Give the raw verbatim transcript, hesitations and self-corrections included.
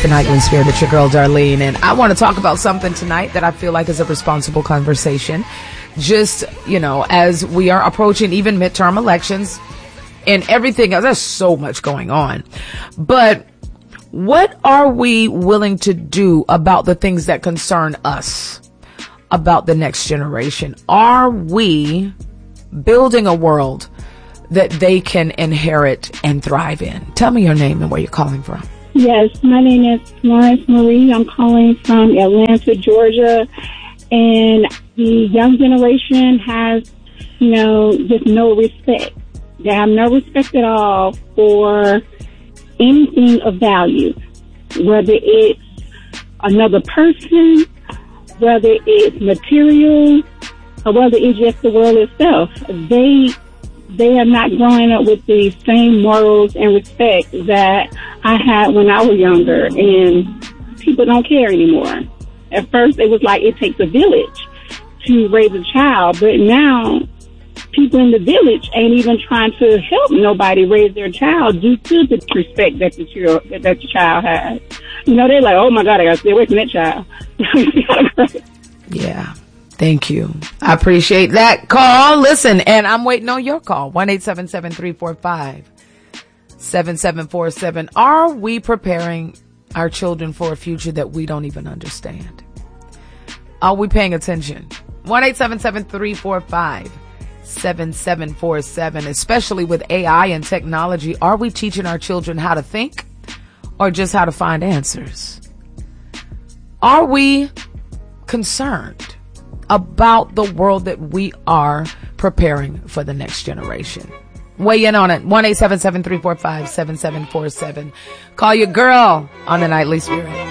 the Nightly Spirit. It's your girl, Darlene. And I want to talk about something tonight that I feel like is a responsible conversation. Just, you know, as we are approaching even midterm elections and everything else, there's so much going on. But what are we willing to do about the things that concern us, about the next generation? Are we building a world that they can inherit and thrive in? Tell me your name and where you're calling from. Yes, my name is Florence Marie. I'm calling from Atlanta, Georgia. And the young generation has, you know, just no respect. They have no respect at all for anything of value, whether it's another person, whether it's material, or whether it's just the world itself. They they are not growing up with the same morals and respect that I had when I was younger, and people don't care anymore. At first, it was like it takes a village to raise a child, but now people in the village ain't even trying to help nobody raise their child due to the respect that the child, that the child has. You know, they're like, oh my God, I gotta stay away from that child. Yeah. Thank you. I appreciate that call. Listen, and I'm waiting on your call. one eight seven seven, three four five, seven seven four seven. Are we preparing our children for a future that we don't even understand? Are we paying attention? one eight seven seven, three four five, seven seven four seven. Especially with A I and technology, are we teaching our children how to think or just how to find answers? Are we concerned about the world that we are preparing for the next generation? Weigh in on it. one eight seven seven, three four five, seven seven four seven. Call your girl on the Nightly Spirit.